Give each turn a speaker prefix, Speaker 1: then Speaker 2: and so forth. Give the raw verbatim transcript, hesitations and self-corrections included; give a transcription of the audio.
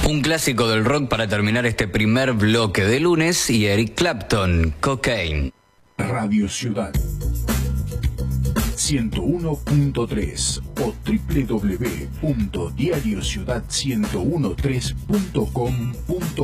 Speaker 1: Un clásico del rock para terminar este primer bloque de lunes y Eric Clapton, Cocaine.
Speaker 2: Radio Ciudad ciento uno punto tres o doble u doble u doble u punto diario ciudad ciento trece punto com punto